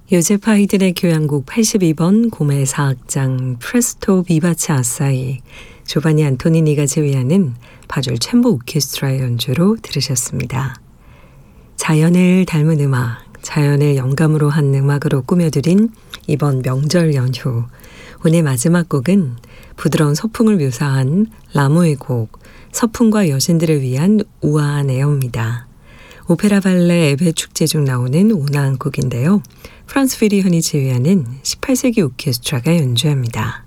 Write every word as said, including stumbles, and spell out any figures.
요제프 하이든의 교향곡 팔십이 번 고메 사악장 프레스토 비바체 아사이, 조바니 안토니니가 지휘하는 바졸 챔버 오케스트라의 연주로 들으셨습니다. 자연을 닮은 음악, 자연을 영감으로 한 음악으로 꾸며드린 이번 명절 연휴. 오늘 마지막 곡은 부드러운 서풍을 묘사한 라모의 곡, 서풍과 여신들을 위한 우아한 에어입니다. 오페라 발레 에베 축제 중 나오는 온화한 곡인데요. 프란스 피리현이 지휘하는 십팔 세기 오케스트라가 연주합니다.